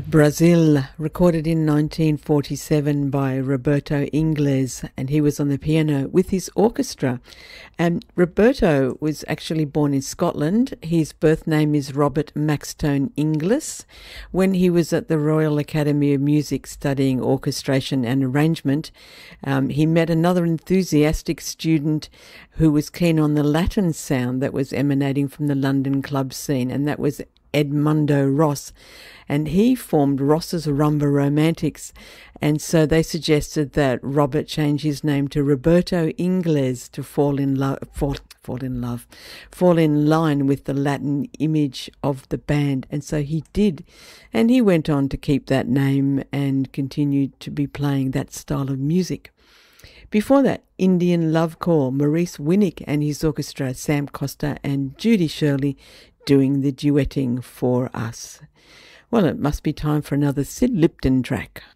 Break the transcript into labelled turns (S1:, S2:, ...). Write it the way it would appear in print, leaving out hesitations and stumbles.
S1: Brazil, recorded in 1947 by Roberto Ingles, and he was on the piano with his orchestra. And Roberto was actually born in Scotland. His birth name is Robert Maxtone Inglis. When he was at the Royal Academy of Music studying orchestration and arrangement, he met another enthusiastic student who was keen on the Latin sound that was emanating from the London club scene, and that was Edmundo Ross, and he formed Ross's Rumba Romantics, and so they suggested that Robert change his name to Roberto Ingles to fall in line with the Latin image of the band, and so he did, and he went on to keep that name and continued to be playing that style of music. Before that, Indian Love Call, Maurice Winnick and his orchestra, Sam Costa and Judy Shirley, doing the duetting for us. Well, it must be time for another Sid Lipton track.